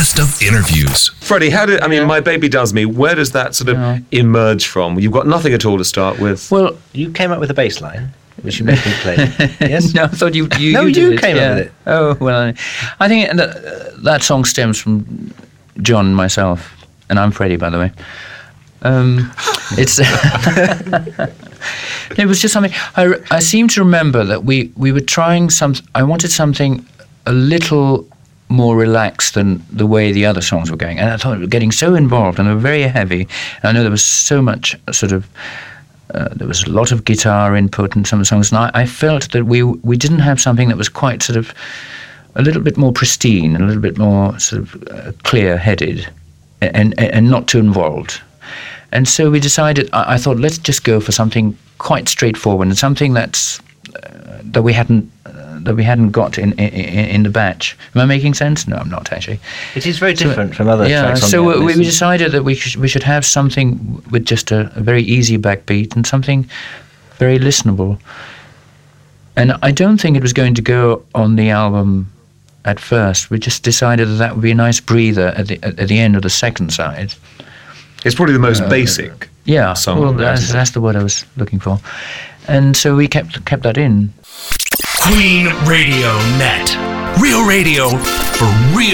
best of interviews. Freddie, My Baby Does Me, where does that sort of emerge from? You've got nothing at all to start with. Well, you came up with a bass line, which you made me play. Yes? No, I thought you came up with it. Oh, well, I think that song stems from John and myself, and I'm Freddie, by the way. It was just something. I seem to remember that we were trying I wanted something a little more relaxed than the way the other songs were going, and I thought we were getting so involved, and they were very heavy. And I know there was so much sort of. There was a lot of guitar input in some of the songs, and I felt that we didn't have something that was quite sort of a little bit more pristine, a little bit more sort of clear-headed, and not too involved. And so we decided. I thought, let's just go for something quite straightforward and something that we hadn't got in the batch. Am I making sense? No, I'm not actually. It is very different from other tracks. So we decided that we should have something with just a very easy backbeat and something very listenable. And I don't think it was going to go on the album at first. We just decided that would be a nice breather at the end of the second side. It's probably the most basic song. Well, that's the word I was looking for. And so we kept that in. Queen Radio Net. Real radio for real